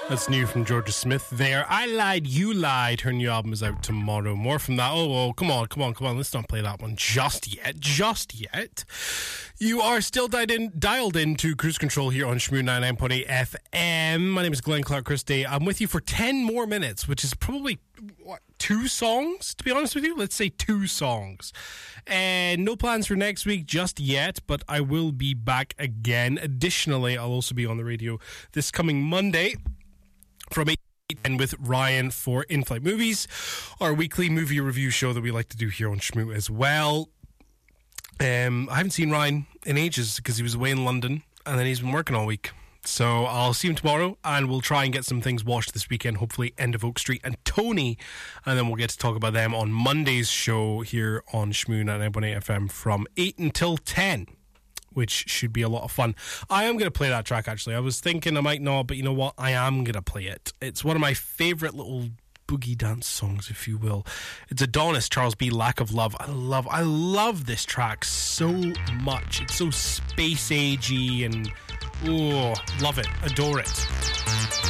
That's new from Georgia Smith there. I Lied, You Lied. Her new album is out tomorrow. More from that. Oh, come on. Let's not play that one just yet. You are still dialed into Cruise Control here on Shmoo 99.8 FM. My name is Glenn Clark Christie. I'm with you for 10 more minutes, which is probably, 2 songs, to be honest with you? Let's say 2 songs. And no plans for next week just yet, but I will be back again. Additionally, I'll also be on the radio this coming Monday from 8 and with Ryan for In-Flight Movies, our weekly movie review show that we like to do here on Shmoo as well. I haven't seen Ryan in ages because he was away in London and then he's been working all week. So I'll see him tomorrow and we'll try and get some things washed this weekend, hopefully End of Oak Street and Tony, and then we'll get to talk about them on Monday's show here on Shmoo 99.8 FM from 8 until 10. Which should be a lot of fun. I am going to play that track, actually. I was thinking I might not, but you know what? I am going to play it. It's one of my favourite little boogie dance songs, if you will. It's Adonis, Charles B. Lack of Love. I love this track so much. It's so space-agey and, love it. Adore it.